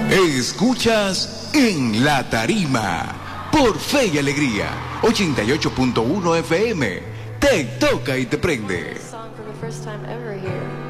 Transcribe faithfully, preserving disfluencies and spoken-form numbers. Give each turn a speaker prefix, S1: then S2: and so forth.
S1: Escuchas En la Tarima por Fe y Alegría ochenta y ocho punto uno F M. Te toca y te prende.
S2: Song for the first time ever here.